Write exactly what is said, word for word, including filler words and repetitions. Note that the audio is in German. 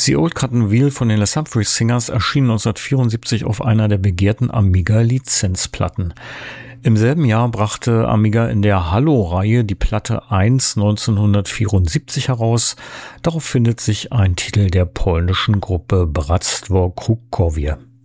The Old Cotton Wheel von den Les Humphreys Singers erschien neunzehnhundertvierundsiebzig auf einer der begehrten Amiga-Lizenzplatten. Im selben Jahr brachte Amiga in der Hallo-Reihe die Platte eins neunzehnhundertvierundsiebzig heraus. Darauf findet sich ein Titel der polnischen Gruppe Bractwo Krukowie.